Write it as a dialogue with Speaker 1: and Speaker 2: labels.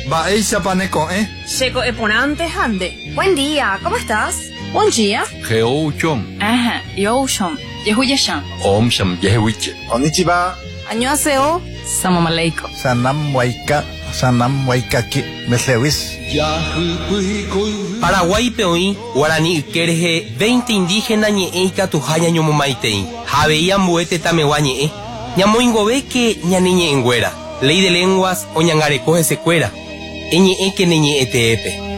Speaker 1: Baeisa paneco,
Speaker 2: Seco eponante hande.
Speaker 3: Buen día, ¿cómo estás?
Speaker 2: Buen día.
Speaker 1: Geouchom.
Speaker 2: Ajá, yoshom. Yehuyasham.
Speaker 1: Omsham yehuiche.
Speaker 4: Konnichiwa.
Speaker 2: Annyeonghaseyo. Salam aleikum.
Speaker 4: Sanam waikaki. Meslewis.
Speaker 5: Paraguay peoí, Guarani Kerje, 20 indígenas ñe'eika tujaña ñomomaitei. Javeía muete tameguá ñe'e. Ñamoingove que ñaniñe engüera. Ley de lenguas o ñangarecoje secuera. Eñe'e que neñe'eteepe.